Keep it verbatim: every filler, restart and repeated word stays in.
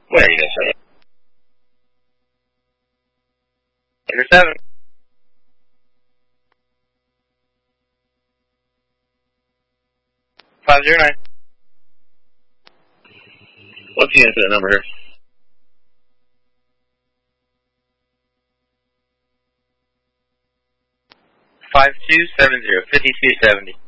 Where are you going to Enter seven. Five zero nine. What's the incident number here? Five two seven zero fifty two seventy.